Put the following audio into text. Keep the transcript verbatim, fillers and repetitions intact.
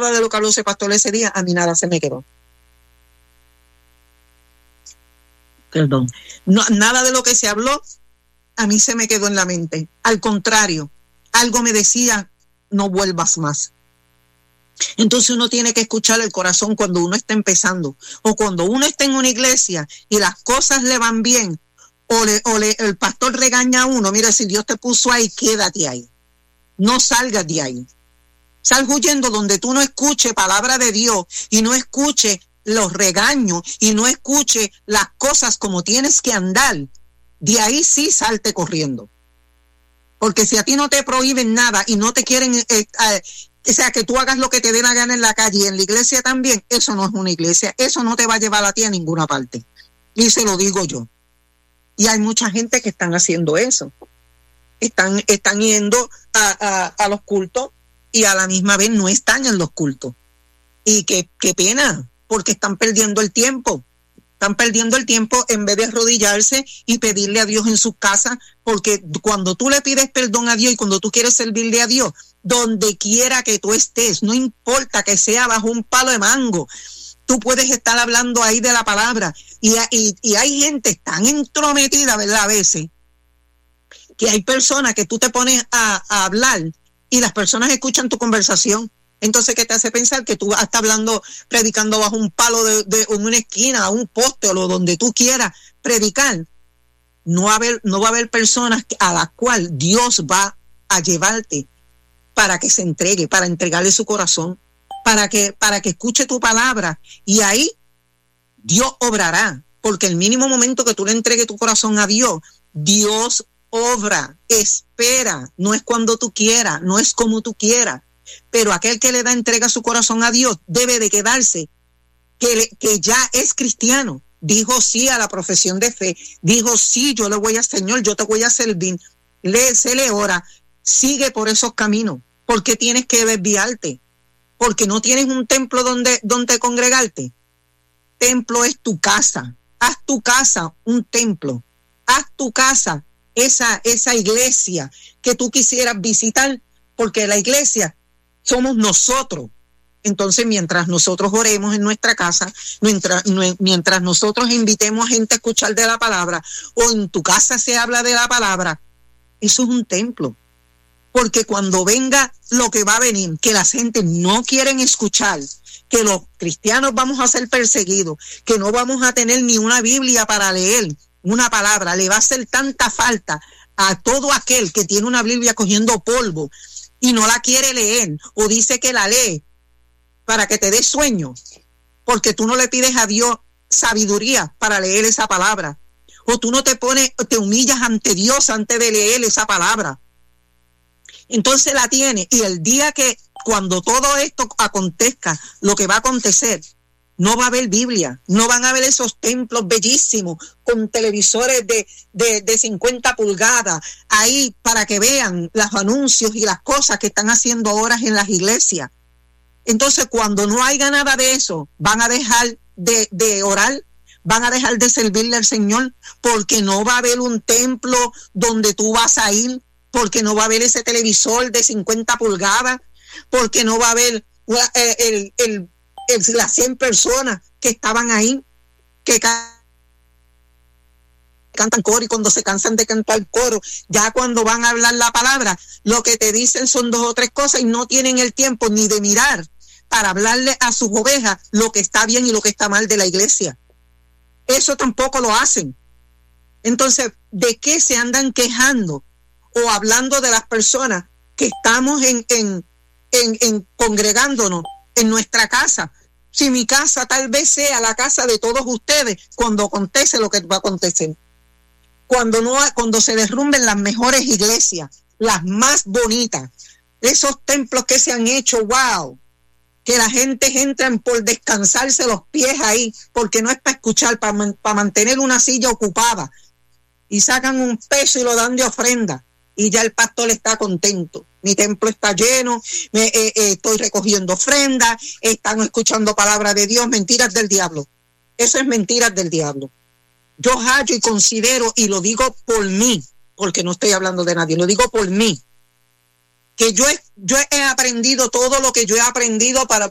nada de lo que habló ese pastor ese día, a mí nada se me quedó. Perdón. No, nada de lo que se habló, a mí se me quedó en la mente. Al contrario, algo me decía, no vuelvas más. Entonces uno tiene que escuchar el corazón cuando uno está empezando, o cuando uno está en una iglesia y las cosas le van bien, o, le, o le, el pastor regaña a uno, mira, si Dios te puso ahí, quédate ahí. No salgas de ahí. Sal huyendo donde tú no escuches palabra de Dios y no escuches los regaños y no escuches las cosas como tienes que andar. De ahí sí salte corriendo. Porque si a ti no te prohíben nada y no te quieren, eh, eh, o sea, que tú hagas lo que te dé la gana en la calle y en la iglesia también, eso no es una iglesia. Eso no te va a llevar a ti a ninguna parte. Y se lo digo yo. Y hay mucha gente que están haciendo eso. Están, están yendo a, a, a los cultos y a la misma vez no están en los cultos. Y qué, qué pena, porque están perdiendo el tiempo. Están perdiendo el tiempo en vez de arrodillarse y pedirle a Dios en su casa, porque cuando tú le pides perdón a Dios y cuando tú quieres servirle a Dios, donde quiera que tú estés, no importa que sea bajo un palo de mango, tú puedes estar hablando ahí de la palabra. Y, y, y hay gente tan entrometida, ¿verdad? A veces, que hay personas que tú te pones a, a hablar y las personas escuchan tu conversación. Entonces, ¿qué te hace pensar? Que tú estás hablando, predicando bajo un palo de, de en una esquina, a un poste o donde tú quieras predicar. No va a haber, no va a haber personas a las cuales Dios va a llevarte para que se entregue, para entregarle su corazón, para que, para que escuche tu palabra. Y ahí Dios obrará, porque el mínimo momento que tú le entregues tu corazón a Dios, Dios obra, espera. No es cuando tú quieras, no es como tú quieras. Pero aquel que le da entrega su corazón a Dios debe de quedarse, que, le, que ya es cristiano. Dijo sí a la profesión de fe, dijo sí, yo le voy a Señor, yo te voy a servir. Le, se le ora, sigue por esos caminos. ¿Por qué tienes que desviarte? Porque no tienes un templo donde, donde congregarte. Templo es tu casa. Haz tu casa un templo. Haz tu casa esa, esa iglesia que tú quisieras visitar, porque la iglesia somos nosotros. Entonces, mientras nosotros oremos en nuestra casa, mientras, mientras nosotros invitemos a gente a escuchar de la palabra, o en tu casa se habla de la palabra, eso es un templo. Porque cuando venga lo que va a venir, que la gente no quieren escuchar, que los cristianos vamos a ser perseguidos, que no vamos a tener ni una Biblia para leer una palabra, le va a hacer tanta falta a todo aquel que tiene una Biblia cogiendo polvo y no la quiere leer, o dice que la lee para que te dé sueño, porque tú no le pides a Dios sabiduría para leer esa palabra, o tú no te pones, te humillas ante Dios antes de leer esa palabra. Entonces la tiene, y el día que, cuando todo esto acontezca, lo que va a acontecer, no va a haber Biblia, no van a haber esos templos bellísimos con televisores de, de, de cincuenta pulgadas ahí para que vean los anuncios y las cosas que están haciendo ahora en las iglesias. Entonces, cuando no haya nada de eso, van a dejar de, de orar, van a dejar de servirle al Señor, porque no va a haber un templo donde tú vas a ir, porque no va a haber ese televisor de cincuenta pulgadas, porque no va a haber el, el, el El, las cien personas que estaban ahí, que ca- cantan coro, y cuando se cansan de cantar coro, ya cuando van a hablar la palabra, lo que te dicen son dos o tres cosas y no tienen el tiempo ni de mirar para hablarle a sus ovejas lo que está bien y lo que está mal de la iglesia. Eso tampoco lo hacen. Entonces, ¿de qué se andan quejando o hablando de las personas que estamos en, en, en, en congregándonos en nuestra casa? Si mi casa tal vez sea la casa de todos ustedes cuando acontece lo que va a acontecer. Cuando no, cuando se derrumben las mejores iglesias, las más bonitas, esos templos que se han hecho, wow, que la gente entra por descansarse los pies ahí, porque no es para escuchar, para, para mantener una silla ocupada, y sacan un peso y lo dan de ofrenda, y ya el pastor está contento. Mi templo está lleno, me, eh, eh, estoy recogiendo ofrendas, están escuchando palabra de Dios. Mentiras del diablo. Eso es mentiras del diablo. Yo hallo y considero, y lo digo por mí, porque no estoy hablando de nadie, lo digo por mí, que yo he, yo he aprendido todo lo que yo he aprendido para,